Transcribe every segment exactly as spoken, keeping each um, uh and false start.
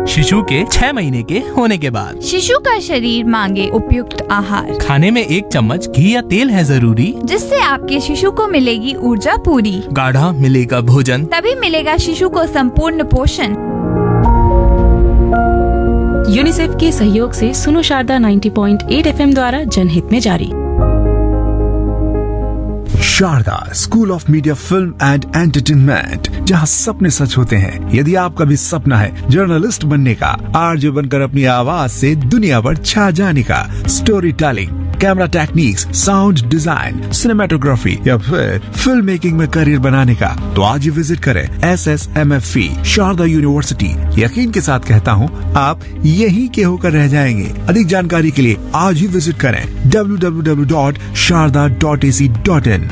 शिशु के छह महीने के होने के बाद। शिशु का शरीर मांगे उपयुक्त आहार। खाने में एक चम्मच घी या तेल है जरूरी, जिससे आपके शिशु को मिलेगी ऊर्जा पूरी। गाढ़ा मिलेगा भोजन, तभी मिलेगा शिशु को संपूर्ण पोषण। यूनिसेफ के सहयोग से सुनो शारदा नब्बे पॉइंट आठ एफ एम द्वारा जनहित में जारी। Sharda school of media film and entertainment, जहां सपने सच होते हैं। यदि आपका भी सपना है जर्नलिस्ट बनने का, आरजे बनकर अपनी आवाज से दुनिया पर छा जाने का, story telling, camera techniques, sound design, cinematography या फिर फिल्म मेकिंग में करियर बनाने का, तो आज ही विजिट करें S S M F E Sharda university. यकीन के साथ कहता हूँ, आप यहीं के होकर रह जाएंगे। अधिक जानकारी के लिए आज ही विजिट करें W W W dot Sharda dot A C dot in.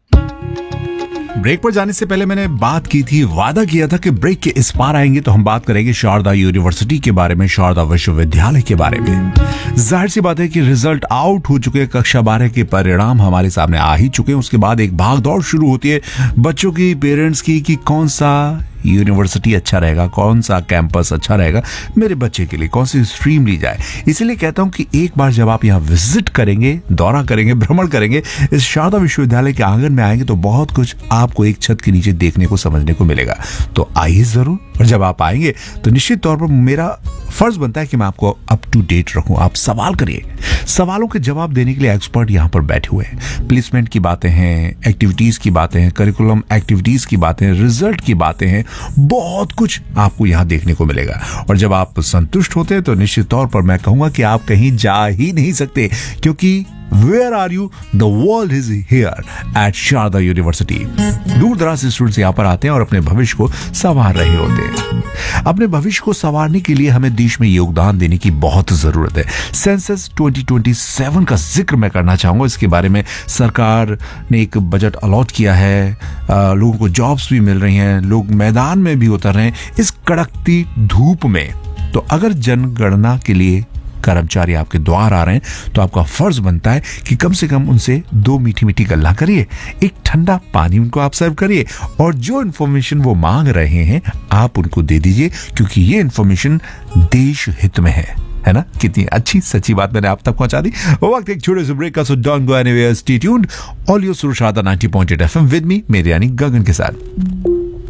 Break पर जाने से पहले मैंने बात की थी, वादा किया था कि ब्रेक के इस पार आएंगे तो हम बात करेंगे शारदा यूनिवर्सिटी के बारे में, शारदा विश्वविद्यालय के बारे में। जाहिर सी बात है कि रिजल्ट आउट हो चुके, कक्षा बारह के परिणाम हमारे सामने आ ही चुके हैं। उसके बाद एक भागदौड़ शुरू होती है बच्चों की, पेरेंट्स की, कि कौन सा यूनिवर्सिटी अच्छा रहेगा, कौन सा कैंपस अच्छा रहेगा मेरे बच्चे के लिए, कौन सी स्ट्रीम ली जाए। इसीलिए कहता हूं कि एक बार जब आप यहाँ विजिट करेंगे, दौरा करेंगे, भ्रमण करेंगे, इस शारदा विश्वविद्यालय के आंगन में आएंगे तो बहुत कुछ आपको एक छत के नीचे देखने को, समझने को मिलेगा। तो आइए जरूर, और जब आप आएंगे तो निश्चित तौर पर मेरा फर्ज बनता है कि मैं आपको अप टू डेट रखूं। आप सवाल करिए, सवालों के जवाब देने के लिए एक्सपर्ट यहाँ पर बैठे हुए हैं। प्लेसमेंट की बातें हैं, एक्टिविटीज की बातें हैं, करिकुलम एक्टिविटीज की बातें हैं, रिजल्ट की बातें हैं, बहुत कुछ आपको यहाँ देखने को मिलेगा। और जब आप संतुष्ट होते हैं तो निश्चित तौर पर मैं कहूंगा कि आप कहीं जा ही नहीं सकते, क्योंकि Where are you? The world is here at Sharda university. दूर दराज से स्टूडेंट्स यहाँ पर आते हैं और अपने भविष्य को संवार रहे होते हैं। अपने भविष्य को संवारने के लिए हमें देश में योगदान देने की बहुत जरूरत है। सेंसस दो हज़ार सत्ताईस का जिक्र मैं करना चाहूंगा। इसके बारे में सरकार ने एक बजट अलॉट किया है, आ, लोगों को जॉब्स भी मिल रही हैं, लोग मैदान में भी उतर रहे हैं इस कड़कती धूप में। तो अगर जनगणना के लिए कर्मचारी आपके द्वार आ रहे हैं तो आपका फर्ज बनता है कि कम से कम उनसे दो मीठी मीठी गल्ला करिए, एक ठंडा पानी उनको आप सर्व करिए, और जो इन्फॉर्मेशन वो मांग रहे हैं आप उनको दे दीजिए, क्योंकि ये इन्फॉर्मेशन देश हित में है। है ना? कितनी अच्छी सच्ची बात मैंने आप तक पहुंचा दी। वक्त एक छोटे से ब्रेक का, so don't go anywhere, stay tuned. All your Sharda नब्बे पॉइंट आठ एफ एम विद मी, मेरे यानी गगन के साथ।